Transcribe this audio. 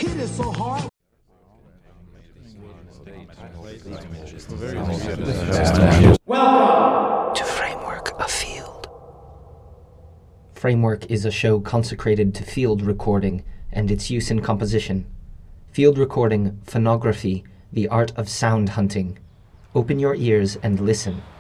hit it so hard. Welcome to Framework of Field. Framework is a show consecrated to field recording and its use in composition. Field recording, phonography, the art of sound hunting. Open your ears and listen.